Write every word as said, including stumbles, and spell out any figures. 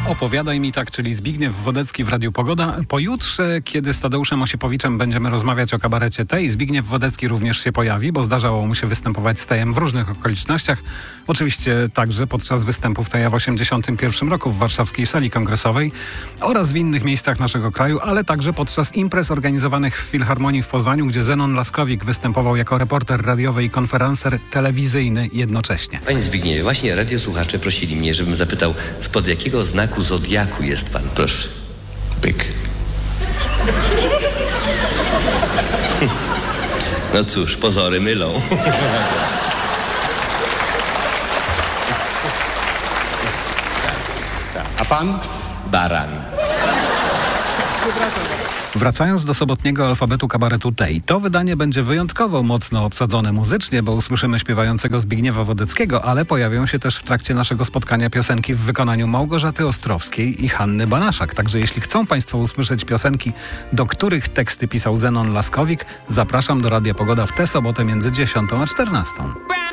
Opowiadaj mi tak, czyli Zbigniew Wodecki w Radiu Pogoda. Pojutrze, kiedy z Tadeuszem Osiepowiczem będziemy rozmawiać o kabarecie Tej, Zbigniew Wodecki również się pojawi, bo zdarzało mu się występować z Tejem w różnych okolicznościach. Oczywiście także podczas występów Teja w osiemdziesiątym pierwszym roku w warszawskiej sali kongresowej oraz w innych miejscach naszego kraju, ale także podczas imprez organizowanych w Filharmonii w Poznaniu, gdzie Zenon Laskowik występował jako reporter radiowy i konferencer telewizyjny jednocześnie. Panie Zbigniewie, właśnie radiosłuchacze prosili mnie, żebym zapytał, spod jakiego znaku zodiaku jest pan, proszę. Byk. No cóż, pozory mylą. A pan? Baran. Wracając do sobotniego alfabetu kabaretu Tej, to wydanie będzie wyjątkowo mocno obsadzone muzycznie, bo usłyszymy śpiewającego Zbigniewa Wodeckiego, ale pojawią się też w trakcie naszego spotkania piosenki w wykonaniu Małgorzaty Ostrowskiej i Hanny Banaszak. Także jeśli chcą Państwo usłyszeć piosenki, do których teksty pisał Zenon Laskowik, zapraszam do Radia Pogoda w tę sobotę między dziesiątą a czternastą.